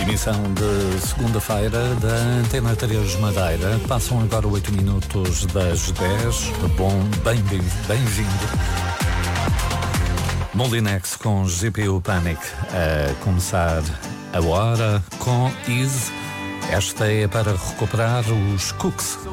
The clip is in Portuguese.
Emissão de segunda-feira da Antena 3 Madeira. Passam agora 8 minutos das 10. Bem-vindo. Molinex com GPU Panic a começar a hora com Ease. Esta é para recuperar os cooks.